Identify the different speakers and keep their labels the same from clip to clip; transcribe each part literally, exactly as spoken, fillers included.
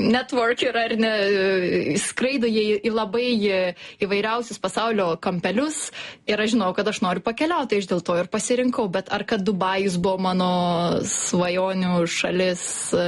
Speaker 1: networker ar ne, skraido jie į labai įvairiausius pasaulio kampelius ir aš žinau, kad aš noriu pakeliauti, tai aš dėl to ir pasirinkau, bet ar kad Dubajus buvo mano svajonių šalis,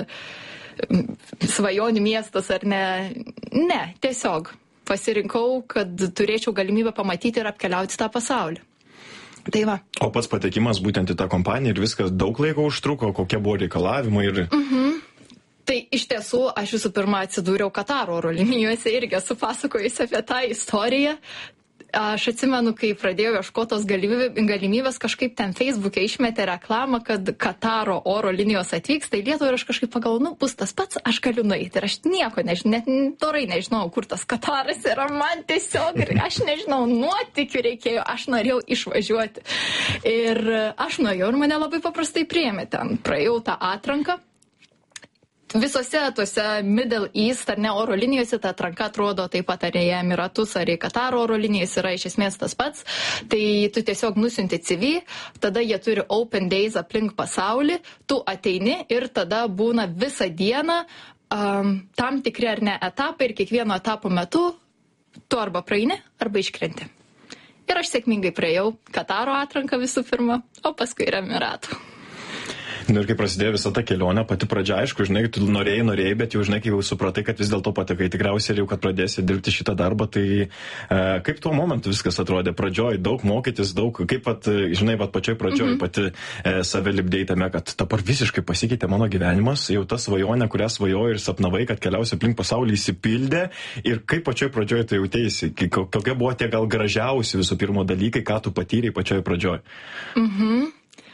Speaker 1: svajonių miestas ar ne, ne, tiesiog pasirinkau, kad turėčiau galimybę pamatyti ir apkeliauti tą pasaulį. Tai va.
Speaker 2: O pats patekimas būtent į tą kompaniją ir viskas daug laiko užtruko, kokie buvo reikalavimai ir...
Speaker 1: Mhm. Tai iš tiesų, aš visų pirma atsidūriau Kataro oro linijose, irgi esu pasakojusi apie tą istoriją. Aš atsimenu, kai pradėjau ieškotos galimybės, kažkaip ten Facebook'e išmetė reklamą, kad Kataro oro linijos atvyks, tai Lietuvą ir aš kažkaip pagalvojau, nu, bus tas pats, aš galiu nueiti. Ir aš nieko nežinau, net dorai nežinau, kur tas Kataras yra, man tiesiog, ir aš nežinau, nuotikių reikėjo, aš norėjau išvažiuoti. Ir aš nuėjau ir mane labai paprastai priėmė ten, praėjau tą atranką. Visose tuose Middle East ar ne oro linijose ta atranka atrodo taip pat ar į Emiratus ar į Kataro oro linijas yra iš esmės tas pats. Tai tu tiesiog nusiunti C V, tada jie turi open days aplink pasaulį, tu ateini ir tada būna visą dieną um, tam tikri ar ne etapai ir kiekvieno etapo metu tu arba praeini, arba iškrenti. Ir aš sėkmingai praėjau Kataro atranką visų pirma, o paskui ir Emiratų.
Speaker 2: Nu ir kai prasidėjo visa ta kelionė, pati pradžia, aišku, žinai, tu norėjai, norėjai, bet jau, žinai, kai jau supratai, kad vis dėlto patekai tikriausiai ir jau, kad pradėsi dirbti šitą darbą, tai e, kaip tuo momentu viskas atrodė? Pradžioj daug mokytis, daug, kaip pat, žinai, pat pačioj pradžioj mm-hmm. pati e, save lipdėjai tame, kad dabar visiškai pasikeitė mano gyvenimas, jau ta svajonė, kurią svajojai ir sapnavai, kad keliausi aplink pasaulį, įsipildė ir kaip pačioj pradžioj tai jautėsi, kokie buvo tie gal gražiausi visų pirmo dalykai, ką tu patyrei pačioj pradžioj?
Speaker 1: Mhm.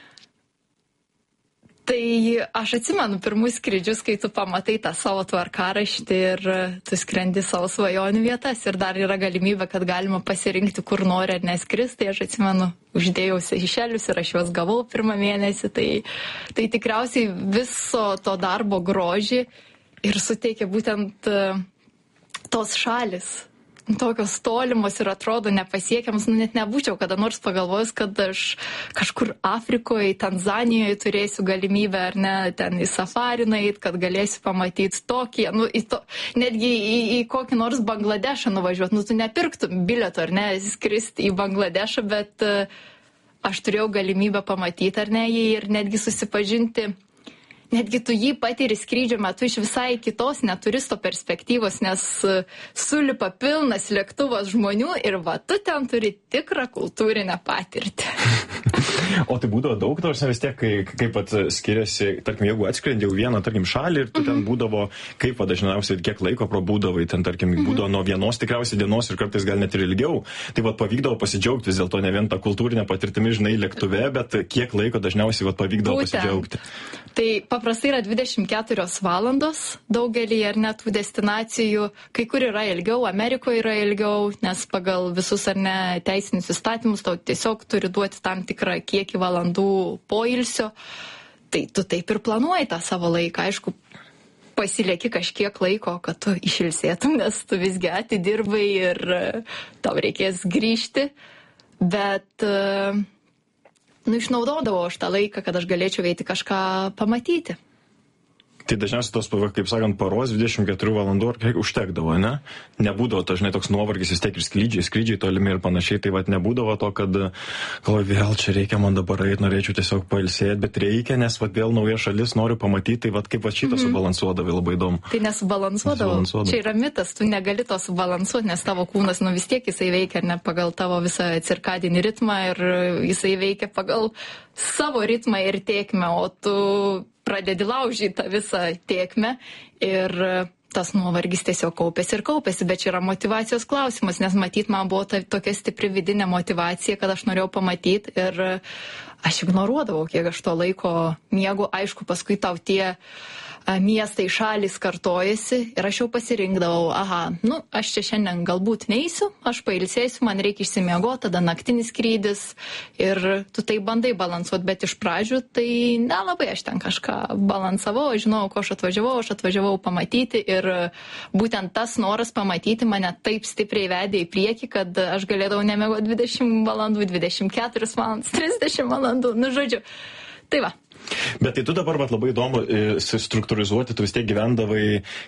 Speaker 1: Tai aš atsimenu pirmus skrydžius, kai tu pamatai tą savo tvarkaraštį ir tu skrendi savo svajonių vietas ir dar yra galimybė, kad galima pasirinkti, kur nori ar neskris. Tai aš atsimenu, uždėjau Seišelius ir aš juos gavau pirmą mėnesį. Tai, tai tikriausiai viso to darbo grožį ir suteikia būtent tos šalis. Tokios tolimos ir atrodo nepasiekiamas, nu net nebūčiau kada nors pagalvojus, kad aš kažkur Afrikoje, Tanzanijoje turėsiu galimybę ar ne ten į safarį nueit, kad galėsiu pamatyti tokį, nu į to, netgi į, į kokį nors Bangladešą nuvažiuoti, nu tu nepirktum bilieto ar ne, skristi į Bangladešą, bet uh, aš turėjau galimybę pamatyti ar ne jį ir netgi susipažinti. Netgi tu jį patiri skrydžio metu iš visai kitos neturisto perspektyvos, nes sulipa pilnas lėktuvas žmonių ir va, tu ten turi tikrą kultūrinę patirtį.
Speaker 2: O tai būdavo daug, nors vis tiek, kai, kaip pat skiriasi, tarkim, jeigu atskrendi jau vieną, tarkim, šalį ir tu ten būdavo, kaip dažniausiai ir kiek laiko prabūdavai, ten, tarkim, būdavo nuo vienos tikriausiai dienos ir kartais gal net ir ilgiau, tai vat pavykdavo pasidžiaugti, vis dėlto ne vien tą kultūrinę patirtimį, žinai, lėktuve, bet kiek laiko dažniausiai vat pavykdavo Būtent. pasidžiaugti.
Speaker 1: Tai paprastai yra dvidešimt keturios valandos daugelį ar net tų destinacijų, kai kur yra ilgiau, Amerikoje yra ilgiau, nes pagal visus ar ne teisinius įstatymus tau tiesiog turi duoti tam tikrą kiekį valandų poilsio, tai tu taip ir planuoji tą savo laiką, aišku, pasilieki kažkiek laiko, kad tu išilsėtum, nes tu visgi atidirbai ir tau reikės grįžti, bet nu, išnaudodavau aš tą laiką, kad aš galėčiau eiti kažką pamatyti.
Speaker 2: Tai dažniausiai tos, kaip sakant, paros dvidešimt keturių valandų ar kiek užtekdavo, ne? Nebūdavo, dažnai toks nuovargis, vis tiek ir skrydžiai, skrydžiai tolimi ir panašiai, tai vat nebūdavo to, kad, galvoju, vėl čia reikia man dabar eiti, norėčiau tiesiog pailsėti, bet reikia, nes vat vėl nauja šalis noriu pamatyti, tai vat kaip vat šitą mm-hmm. subalansuodavai, labai įdomu.
Speaker 1: Tai nesubalansuodavo. Čia yra mitas, tu negali to subalansuoti, nes tavo kūnas, nu vis tiek jisai veikia ne pagal tavo visą cirkadinį ritmą ir jisai veikia pagal savo ritmą ir tėkmę, o tu pradedi laužyti tą visą tėkmę ir tas nuovargis tiesiog kaupėsi ir kaupėsi, bet čia yra motyvacijos klausimas, nes matyt, man buvo ta, tokia stipri vidinė motyvacija, kad aš norėjau pamatyti ir aš ignoruodavau, kiek aš to laiko miegu, aišku, paskui tau tie miestai šalis kartojasi ir aš jau pasirinkdavau, aha, nu, aš čia šiandien galbūt neisiu, aš pailsėsiu, man reikia išsimiegoti, tada naktinis skrydis ir tu tai bandai balansuoti, bet iš pradžių tai nelabai aš ten kažką balansavau, aš žinau, ko aš atvažiavau, aš atvažiavau pamatyti ir būtent tas noras pamatyti mane taip stipriai vedė į priekį, kad aš galėdavau nemiegoti dvidešimt valandų, dvidešimt keturias valandas, trisdešimt valandų, nu žodžiu, tai va.
Speaker 2: Bet tai tu dabar vat, labai įdomu struktūrizuoti, tu vis tiek gyvendavai